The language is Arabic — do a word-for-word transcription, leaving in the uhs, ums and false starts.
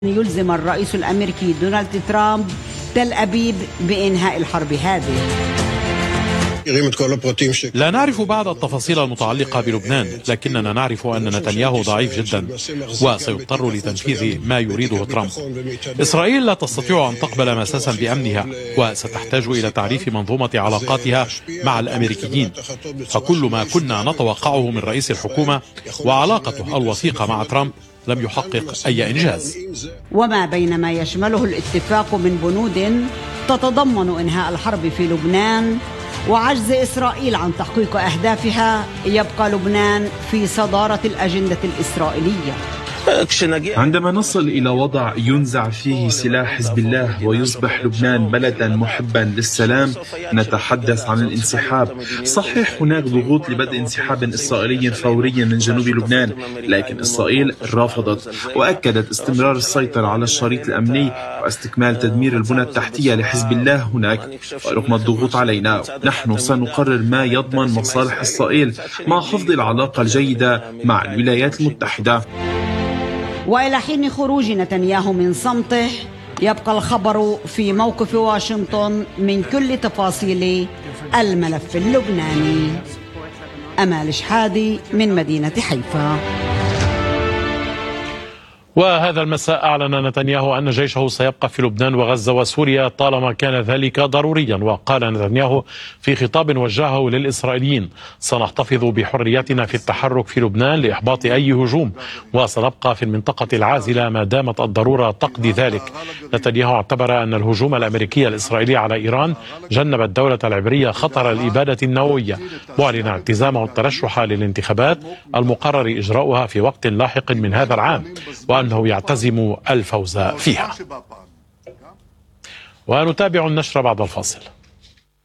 يلزم الرئيس الأمريكي دونالد ترامب تل أبيب بإنهاء الحرب هذه. لا نعرف بعض التفاصيل المتعلقة بلبنان، لكننا نعرف أن نتنياهو ضعيف جدا وسيضطر لتنفيذ ما يريده ترامب. إسرائيل لا تستطيع أن تقبل مساسا بأمنها، وستحتاج إلى تعريف منظومة علاقاتها مع الأمريكيين. فكل ما كنا نتوقعه من رئيس الحكومة وعلاقته الوثيقة مع ترامب لم يحقق أي إنجاز. وما بين ما يشمله الاتفاق من بنود تتضمن إنهاء الحرب في لبنان وعجز إسرائيل عن تحقيق أهدافها، يبقى لبنان في صدارة الأجندة الإسرائيلية. عندما نصل إلى وضع ينزع فيه سلاح حزب الله ويصبح لبنان بلدا محبا للسلام، نتحدث عن الانسحاب. صحيح هناك ضغوط لبدء انسحاب إسرائيلي فوري من جنوب لبنان، لكن إسرائيل رفضت وأكدت استمرار السيطرة على الشريط الأمني واستكمال تدمير البنى التحتية لحزب الله هناك. ورغم الضغوط علينا، نحن سنقرر ما يضمن مصالح إسرائيل مع حفظ العلاقة الجيدة مع الولايات المتحدة. وإلى حين خروج نتنياهو من صمته، يبقى الخبر في موقف واشنطن من كل تفاصيل الملف اللبناني. أمال شحادي من مدينة حيفا. وهذا المساء أعلن نتنياهو أن جيشه سيبقى في لبنان وغزة وسوريا طالما كان ذلك ضروريا. وقال نتنياهو في خطاب وجهه للإسرائيليين: سنحتفظ بحريتنا في التحرك في لبنان لإحباط أي هجوم، وسنبقى في المنطقة العازلة ما دامت الضرورة تقضي ذلك. نتنياهو اعتبر أن الهجوم الأمريكي الإسرائيلي على إيران جنب الدولة العبرية خطر الإبادة النووية، معلن التزامه الترشح للانتخابات المقرر إجراؤها في وقت لاحق من هذا العام، وأنه يعتزم الفوز فيها. ونتابع النشر بعد الفاصل.